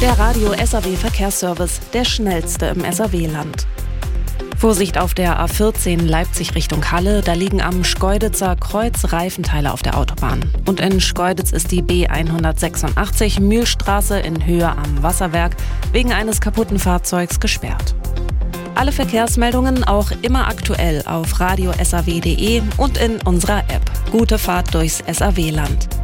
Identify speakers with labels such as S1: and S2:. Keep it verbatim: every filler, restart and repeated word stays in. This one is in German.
S1: Der Radio S A W Verkehrsservice, der schnellste im S A W-Land. Vorsicht auf der A vierzehn Leipzig Richtung Halle, da liegen am Schkeuditzer Kreuz Reifenteile auf der Autobahn. Und in Schkeuditz ist die B hundertsechsundachtzig Mühlstraße in Höhe am Wasserwerk wegen eines kaputten Fahrzeugs gesperrt. Alle Verkehrsmeldungen auch immer aktuell auf radio s a w punkt d e und in unserer App. Gute Fahrt durchs S A W-Land.